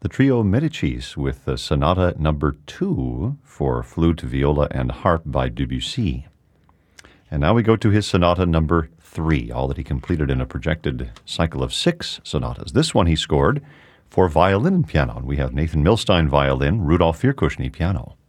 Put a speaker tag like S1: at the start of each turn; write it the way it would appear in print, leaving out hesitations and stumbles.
S1: the trio Medicis with the Sonata Number 2 for flute, viola, and harp by Debussy. And now we go to his Sonata Number 3, all that he completed in a projected cycle of 6 sonatas. This one he scored for violin and piano, and we have Nathan Milstein violin, Rudolf Virkushny piano.